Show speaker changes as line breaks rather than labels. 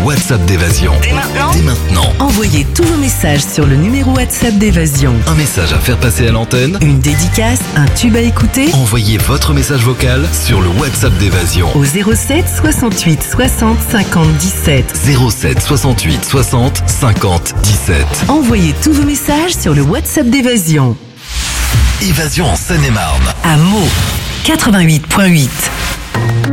WhatsApp d'Évasion. Dès maintenant.
Envoyez tous vos messages sur le numéro WhatsApp d'Évasion.
Un message à faire passer à l'antenne.
Une dédicace, un tube à écouter.
Envoyez votre message vocal sur le WhatsApp d'Évasion.
Au 07 68 60 50 17.
07 68 60 50 17.
Envoyez tous vos messages sur le WhatsApp d'Évasion.
Évasion en Seine-et-Marne.
À Meaux, 88.8.